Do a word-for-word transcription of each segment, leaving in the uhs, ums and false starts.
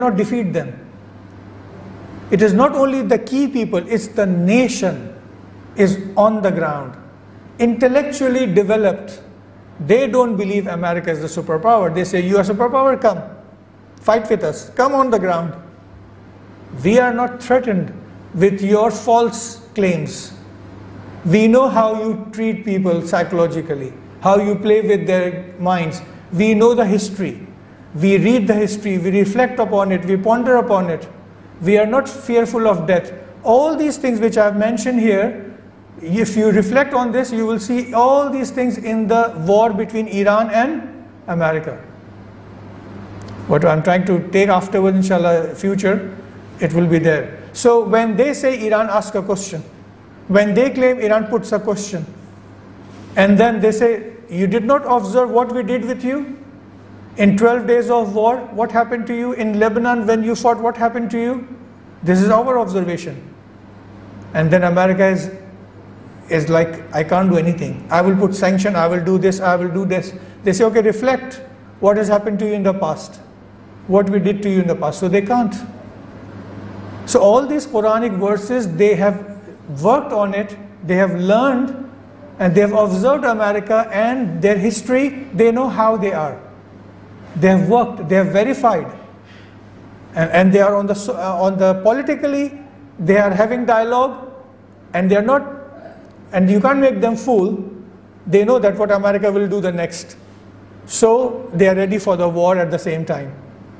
not defeat them. It is not only the key people, it's the nation is on the ground. Intellectually developed, they don't believe America is the superpower. They say, you are superpower, come, fight with us, come on the ground. We are not threatened with your false claims. We know how you treat people psychologically, how you play with their minds. We know the history. We read the history, we reflect upon it, we ponder upon it. We are not fearful of death. All these things which I have mentioned here, if you reflect on this, you will see all these things in the war between Iran and America. What I'm trying to take afterwards, inshallah, future, it will be there. So when they say Iran asks a question, when they claim Iran puts a question, and then they say, you did not observe what we did with you? In twelve days of war, what happened to you? In Lebanon, when you fought, what happened to you? This is our observation. And then America is, is like, I can't do anything. I will put sanction, I will do this, I will do this. They say, okay, reflect what has happened to you in the past, what we did to you in the past. So they can't. So all these Quranic verses, they have worked on it, they have learned, and they have observed America and their history. They know how they are. They have worked, they have verified, and, and they are on the, uh, on the politically, they are having dialogue, and they are not, and you can't make them fool. They know that what America will do the next. So they are ready for the war at the same time.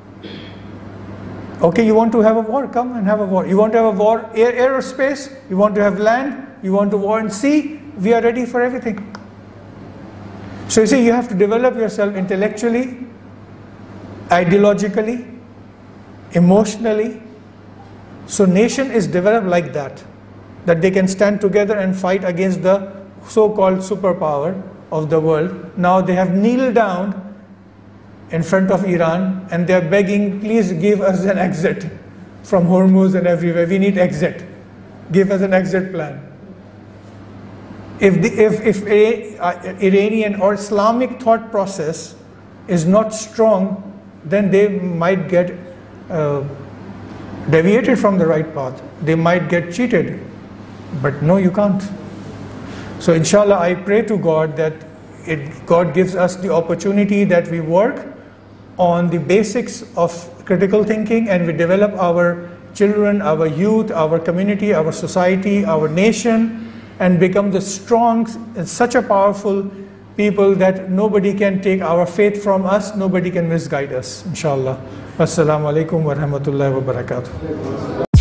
Okay, you want to have a war, come and have a war. You want to have a war, air, aerospace, you want to have land, you want to war in sea, we are ready for everything. So you see, you have to develop yourself intellectually, ideologically, emotionally. So nation is developed like that, that they can stand together and fight against the so-called superpower of the world. Now they have kneeled down in front of Iran and they are begging, please give us an exit from Hormuz and everywhere. We need exit. Give us an exit plan. If, the, if, if a, uh, Iranian or Islamic thought process is not strong, then they might get uh, deviated from the right path. They might get cheated. But no, you can't. So inshallah, I pray to God that it, God gives us the opportunity that we work on the basics of critical thinking and we develop our children, our youth, our community, our society, our nation, and become the strong, such a powerful people that nobody can take our faith from us, nobody can misguide us, inshallah. Wassalamu alaikum wa rahmatullahi wa barakatuh.